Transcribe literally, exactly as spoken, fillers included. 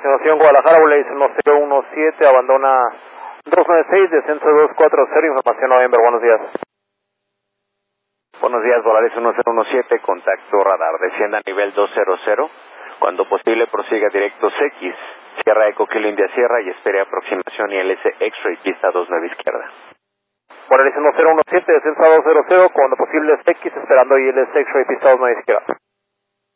Continuación, Guadalajara, Volaris uno cero uno siete, abandona dos nueve seis, descenso dos cuatro cero, información November, buenos días. Buenos días, Volaris uno cero uno siete, contacto radar, descienda a nivel dos cero cero, cuando posible prosiga directos X, Sierra Eco Kilo India Sierra y espere aproximación I L S X-Ray, pista dos nueve izquierda. Volaris uno cero uno siete, descenso a dos cero cero, cuando posible es X, esperando I L S X-Ray, pista dos nueve izquierda.